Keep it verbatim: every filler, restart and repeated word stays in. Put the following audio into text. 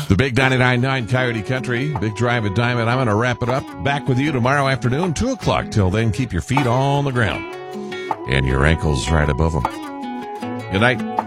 The Big ninety-nine point nine Coyote Country, Big Drive at Diamond. I'm going to wrap it up. Back with you tomorrow afternoon, two o'clock. Till then, keep your feet on the ground and your ankles right above them. Good night.